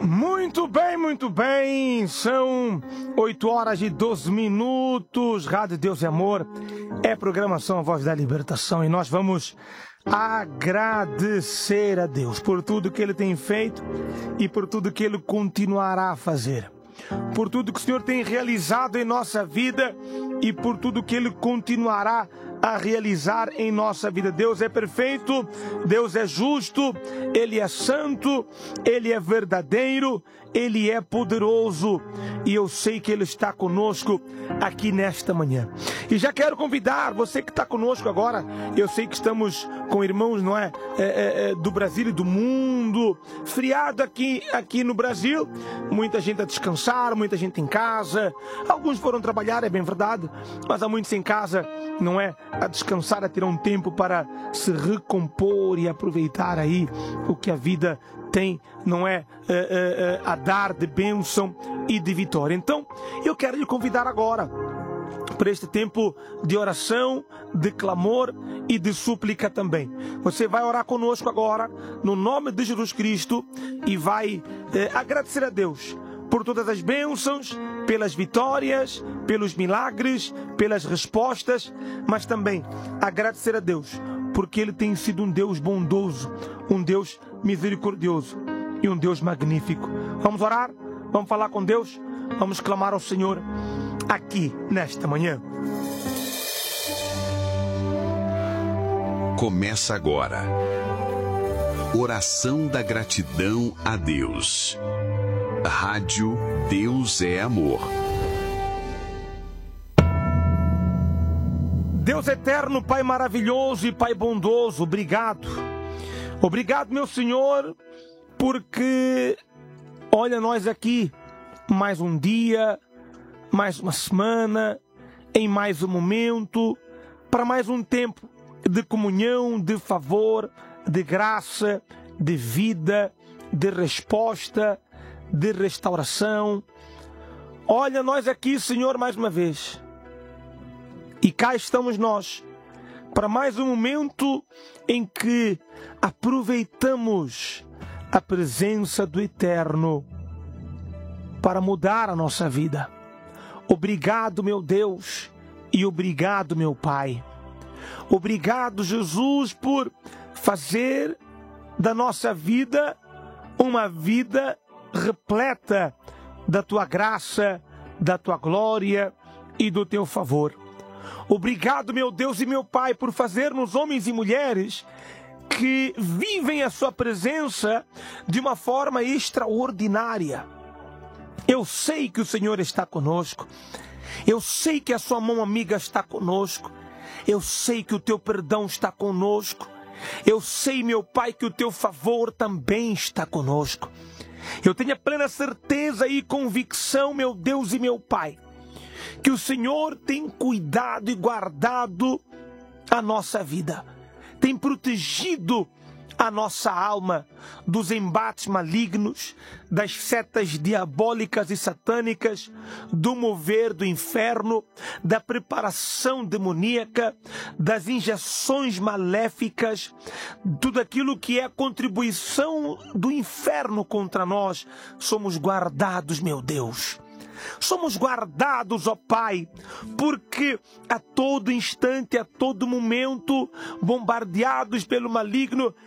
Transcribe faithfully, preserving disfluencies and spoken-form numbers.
Muito bem, muito bem, são oito horas e doze minutos, Rádio Deus e Amor, é programação A Voz da Libertação e nós vamos agradecer a Deus por tudo que Ele tem feito e por tudo que Ele continuará a fazer, por tudo que o Senhor tem realizado em nossa vida e por tudo que Ele continuará a realizar em nossa vida. Deus é perfeito, Deus é justo, Ele é santo, Ele é verdadeiro, Ele é poderoso e eu sei que Ele está conosco aqui nesta manhã. E já quero convidar você que está conosco agora, eu sei que estamos com irmãos, não é, é, é do Brasil e do mundo, feriado aqui, aqui no Brasil, muita gente a descansar, muita gente em casa, alguns foram trabalhar, é bem verdade, mas há muitos em casa, não é, a descansar, a tirar um tempo para se recompor e aproveitar aí o que a vida tem, não é, é, é, a dar de bênção e de vitória. Então, eu quero lhe convidar agora para este tempo de oração, de clamor e de súplica também. Você vai orar conosco agora, no nome de Jesus Cristo, e vai é, agradecer a Deus por todas as bênçãos, pelas vitórias, pelos milagres, pelas respostas, mas também agradecer a Deus, porque Ele tem sido um Deus bondoso, um Deus misericordioso e um Deus magnífico. Vamos orar? Vamos falar com Deus? Vamos clamar ao Senhor aqui nesta manhã. Começa agora. Oração da gratidão a Deus. Rádio Deus é Amor. Deus eterno, Pai maravilhoso e Pai bondoso, obrigado. Obrigado, meu Senhor, porque, olha nós aqui, mais um dia, mais uma semana, em mais um momento, para mais um tempo de comunhão, de favor, de graça, de vida, de resposta, de restauração. Olha nós aqui, Senhor, mais uma vez. E cá estamos nós, para mais um momento em que aproveitamos a presença do Eterno para mudar a nossa vida. Obrigado, meu Deus, e obrigado, meu Pai. Obrigado, Jesus, por fazer da nossa vida uma vida repleta da Tua graça, da Tua glória e do Teu favor. Obrigado, meu Deus e meu Pai, por fazer-nos homens e mulheres que vivem a Sua presença de uma forma extraordinária. Eu sei que o Senhor está conosco. Eu sei que a Sua mão amiga está conosco. Eu sei que o Teu perdão está conosco. Eu sei, meu Pai, que o Teu favor também está conosco. Eu tenho a plena certeza e convicção, meu Deus e meu Pai, que o Senhor tem cuidado e guardado a nossa vida, tem protegido a nossa alma dos embates malignos, das setas diabólicas e satânicas, do mover do inferno, da preparação demoníaca, das injeções maléficas, tudo aquilo que é a contribuição do inferno contra nós. Somos guardados, meu Deus. Somos guardados, ó Pai, porque a todo instante, a todo momento, bombardeados pelo maligno,